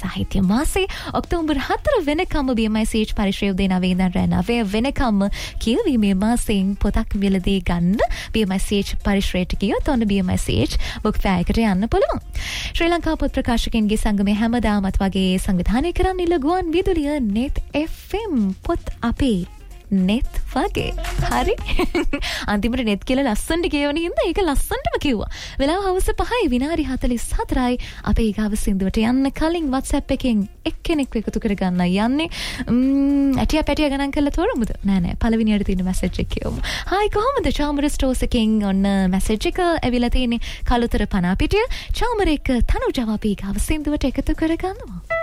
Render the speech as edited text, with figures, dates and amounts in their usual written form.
සාහිත්‍ය මාසේ ඔක්තෝබර් 4 වෙනකම් BMICH පරිශ්‍රය උදේ 9 ඉඳන් රෑ 9 වෙනකම් කියවීමේ මාසෙන් පොතක් මිලදී ගන්න BMICH පරිශ්‍රයට ගියොත් ඔන්න BMICH බුක් ෆෙයාර් එකට යන්න පුළුවන්. ශ්‍රී ලංකා පොත් ප්‍රකාශකයන්ගේ සංගමය හැමදාමත් වගේ සංවිධානය කරන ගුවන් විදුලිය net FM පොත් අපේ net වගේ. හරි. අන්තිමට net කියලා ලස්සනට කියවන හින්දා ඒක ලස්සනටම කිව්වා. වෙලාව හවස 5යි විනාඩි 44යි. අපේ ඊගාව සින්දුවට යන්න කලින් WhatsApp එකෙන් එක්කෙනෙක් එකතු කරගන්න යන්නේ. ඇටිය ගණන් කරලා තෝරමුද? නෑ පළවෙනියට තියෙන මැසේජ් එක කියවමු. හායි කොහමද? චාමර ස්ටෝර්ස් එකෙන් ඔන්න මැසේජ් එක ඇවිල්ලා තියෙන්නේ කළුතර පනාපිටිය. චාමර එක තනුජව අපේ ඊගාව සින්දුවට එකතු කරගන්නවා.